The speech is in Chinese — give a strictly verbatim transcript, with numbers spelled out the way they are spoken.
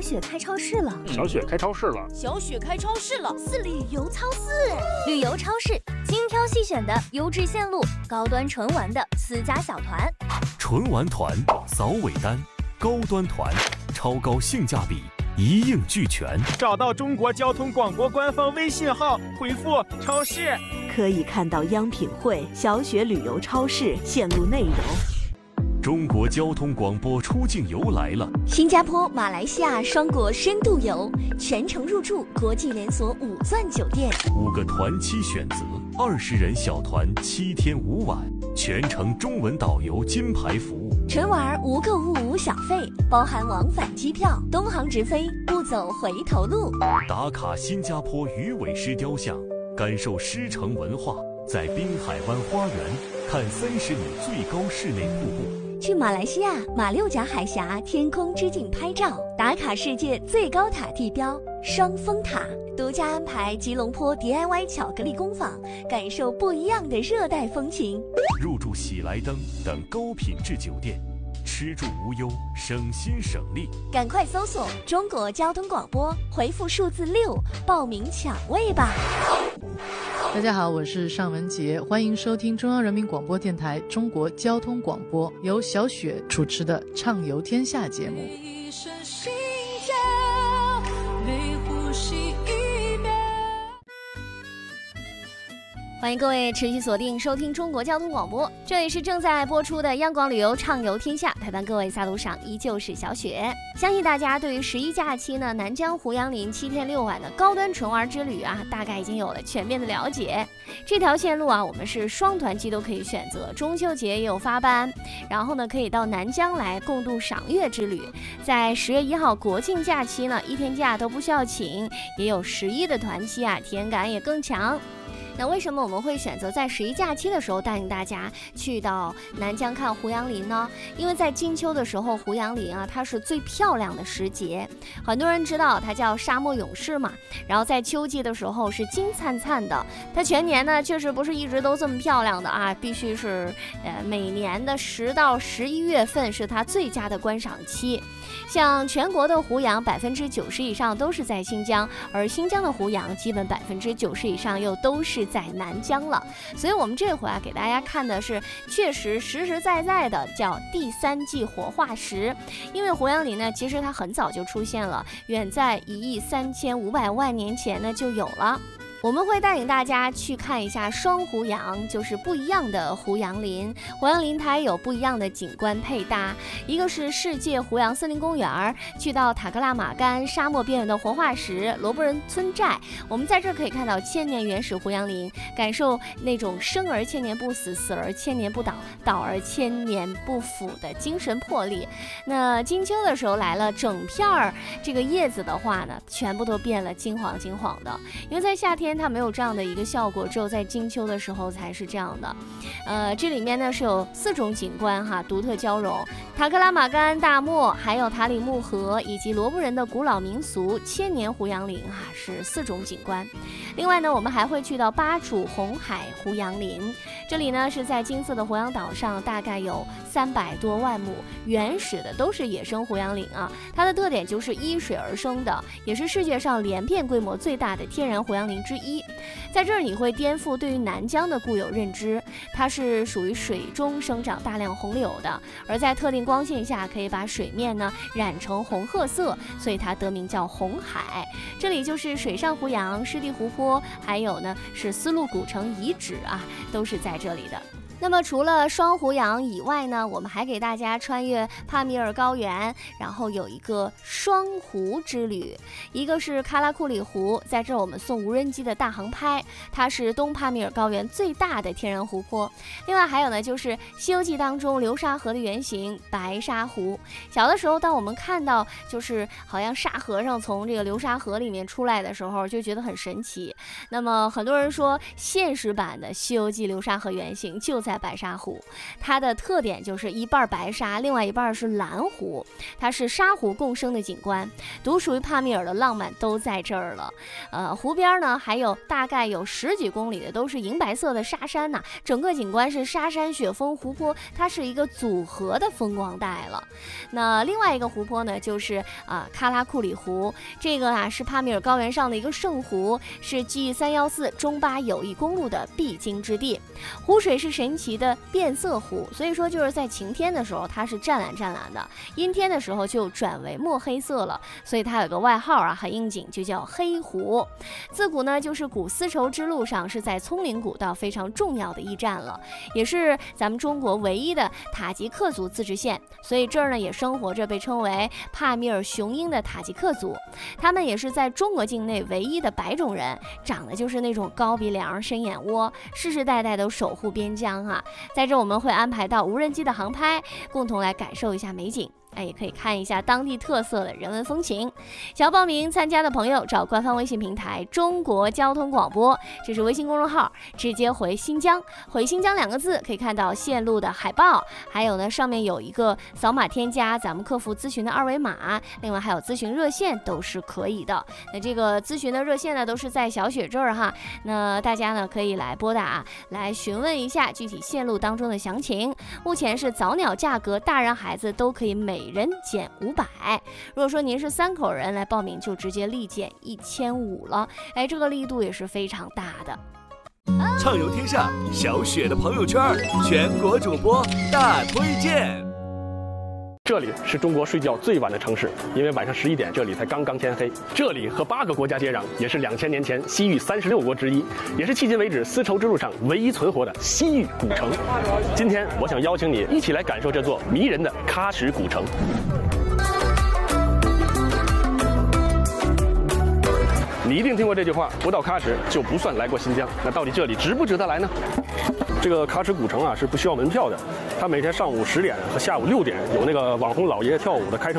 雪开超市了， 小雪开超市了， 小雪开超市了， 是旅游超市。旅游超市，精挑细选的优质线路，高端纯玩的私家小团。 纯玩团扫尾单，高端团超高性价比，一应俱全。 找到中国交通广播官方微信号，回复超市， 可以看到央品汇、小雪旅游超市线路内容。 中国交通广播出境游来了， 新加坡、马来西亚双国深度游，全程入住国际连锁五钻酒店， 五个团期选择，二十人小团，七天五晚，全程中文导游金牌服务。 纯玩无购物无小费，包含往返机票，东航直飞，不走回头路。 打卡新加坡鱼尾狮雕像，感受狮城文化，在滨海湾花园看三十米最高室内瀑布。 去马来西亚马六甲海峡天空之镜拍照，打卡世界最高塔地标双峰塔，独家安排吉隆坡 D I Y 巧克力工坊，感受不一样的热带风情。 入住喜来登等高品质酒店，吃住无忧，省心省力。 赶快搜索中国交通广播，回复数字六报名抢位吧。 大家好，我是尚文杰，欢迎收听中央人民广播电台中国交通广播，由小雪主持的《畅游天下》节目。 欢迎各位持续锁定收听中国交通广播，这里是正在播出的央广旅游畅游天下，陪伴各位在路上依旧是小雪。相信大家对于十一假期呢，南疆胡杨林七天六晚的高端纯玩之旅啊，大概已经有了全面的了解。这条线路啊，我们是双团期都可以选择，中秋节也有发班，然后呢可以到南疆来共度赏月之旅。在十月一号国庆假期呢，一天假都不需要请，也有十一的团期啊，体验感也更强。那为什么我们会选择在十一假期的时候带领大家去到南疆看胡杨林呢？因为在金秋的时候，胡杨林啊，它是最漂亮的时节。很多人知道它叫沙漠勇士嘛，然后在秋季的时候是金灿灿的。它全年呢确实不是一直都这么漂亮的啊，必须是呃每年的十到十一月份是它最佳的观赏期。像全国的胡杨百分之九十以上都是在新疆，而新疆的胡杨基本百分之九十以上又都是在南疆了。所以我们这回啊给大家看的是确实实实在在的叫第三纪活化石。因为胡杨林呢其实它很早就出现了，远在一亿三千五百万年前呢就有了。我们会带领大家去看一下双胡杨，就是不一样的胡杨林。胡杨林它也有不一样的景观配搭，一个是世界胡杨森林公园，去到塔克拉玛干沙漠边缘的活化石罗布人村寨，我们在这可以看到千年原始胡杨林，感受那种生而千年不死，死而千年不倒，倒而千年不腐的精神魄力。那金秋的时候来了，整片儿这个叶子的话呢，全部都变了金黄金黄的，因为在夏天它没有这样的一个效果，只有在金秋的时候才是这样的。呃，这里面呢是有四种景观哈，独特交融，塔克拉玛干大漠，还有塔里木河，以及罗布人的古老民俗千年胡杨林哈，是四种景观。另外呢，我们还会去到巴楚红海胡杨林，这里呢是在金色的胡杨岛上，大概有三百多万亩，原始的都是野生胡杨林啊。它的特点就是依水而生的，也是世界上连片规模最大的天然胡杨林之一。在这儿你会颠覆对于南疆的固有认知，它是属于水中生长大量红柳的，而在特定光线下可以把水面呢染成红褐色，所以它得名叫红海。这里就是水上胡杨、湿地湖泊，还有呢是丝路古城遗址啊，都是在这里的。那么除了双胡杨以外呢，我们还给大家穿越帕米尔高原，然后有一个双湖之旅。一个是喀拉库里湖，在这儿我们送无人机的大航拍，它是东帕米尔高原最大的天然湖泊。另外还有呢，就是西游记当中流沙河的原型白沙湖。小的时候当我们看到就是好像沙和尚从这个流沙河里面出来的时候，就觉得很神奇。那么很多人说现实版的西游记流沙河原型就在的白沙湖，它的特点就是一半白沙，另外一半是蓝湖，它是沙湖共生的景观，独属于帕米尔的浪漫都在这儿了。呃，湖边呢还有大概有十几公里的都是银白色的沙山呐、啊，整个景观是沙山、雪峰、湖泊，它是一个组合的风光带了。那另外一个湖泊呢，就是啊、呃、喀拉库里湖，这个啊是帕米尔高原上的一个圣湖，是 G 三一四中巴友谊公路的必经之地。湖水是神奇的变色湖，所以说就是在晴天的时候它是湛蓝湛蓝的，阴天的时候就转为墨黑色了，所以它有个外号啊，很应景，就叫黑湖。自古呢就是古丝绸之路上是在葱岭古道非常重要的驿站了，也是咱们中国唯一的塔吉克族自治县，所以这儿呢也生活着被称为帕米尔雄鹰的塔吉克族，他们也是在中国境内唯一的白种人，长得就是那种高鼻梁、深眼窝，世世代代都守护边疆啊。在这我们会安排到无人机的航拍，共同来感受一下美景。哎，也可以看一下当地特色的人文风情。想要报名参加的朋友，找官方微信平台中国交通广播，这是微信公众号，直接回新疆，回新疆两个字，可以看到线路的海报，还有呢上面有一个扫码添加咱们客服咨询的二维码，另外还有咨询热线都是可以的。那这个咨询的热线呢都是在小雪这儿哈，那大家呢可以来拨打来询问一下具体线路当中的详情。目前是早鸟价格，大人孩子都可以每人减五百。如果说您是三口人来报名，就直接立减一千五了。哎，这个力度也是非常大的。 畅游天下，小雪的朋友圈，全国主播大推荐。 这里是中国睡觉最晚的城市，因为晚上十一点这里才刚刚天黑。这里和八个国家接壤，也是两千年前西域三十六国之一，也是迄今为止丝绸之路上唯一存活的西域古城。今天我想邀请你一起来感受这座迷人的喀什古城。你一定听过这句话，不到喀什就不算来过新疆。那到底这里值不值得来呢？这个喀什古城啊是不需要门票的，它每天上午十点和下午六点有那个网红老爷爷跳舞的开场。